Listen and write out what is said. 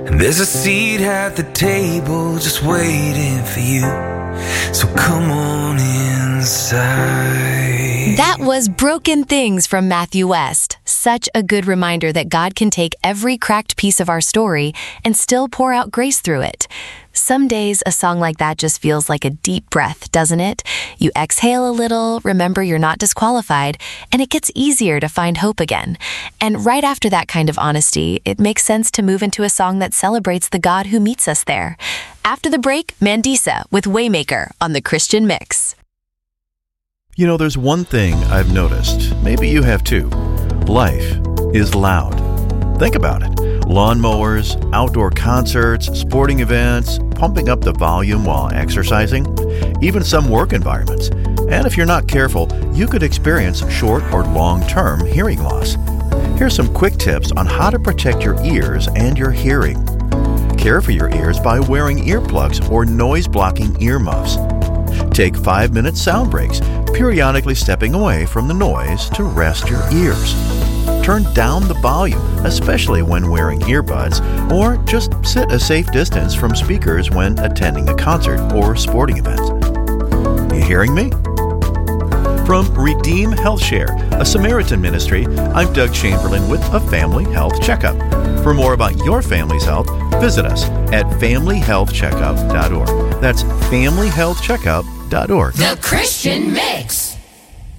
And there's a seat at the table just waiting for you. So come on inside. That was Broken Things from Matthew West. Such a good reminder that God can take every cracked piece of our story and still pour out grace through it. Some days, a song like that just feels like a deep breath, doesn't it? You exhale a little, remember you're not disqualified, and it gets easier to find hope again. And right after that kind of honesty, it makes sense to move into a song that celebrates the God who meets us there. After the break, Mandisa with Waymaker on The Christian Mix. You know, there's one thing I've noticed. Maybe you have too. Life is loud. Think about it. Lawnmowers, outdoor concerts, sporting events, pumping up the volume while exercising, even some work environments. And if you're not careful, you could experience short or long-term hearing loss. Here's some quick tips on how to protect your ears and your hearing. Care for your ears by wearing earplugs or noise-blocking earmuffs. Take 5-minute sound breaks, periodically stepping away from the noise to rest your ears. Turn down the volume, especially when wearing earbuds, or just sit a safe distance from speakers when attending a concert or sporting event. You hearing me? From Redeem Health Share, a Samaritan ministry, I'm Doug Chamberlain with a Family Health Checkup. For more about your family's health, visit us at familyhealthcheckup.org. That's familyhealthcheckup.org. The Christian Mix.